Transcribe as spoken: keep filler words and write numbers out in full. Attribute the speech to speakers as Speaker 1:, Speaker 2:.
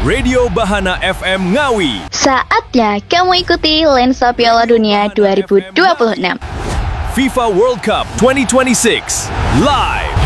Speaker 1: Radio Bahana F M Ngawi.
Speaker 2: Saatnya kamu ikuti Lensa Piala Dunia dua ribu dua puluh enam.
Speaker 1: FIFA World Cup dua ribu dua puluh enam live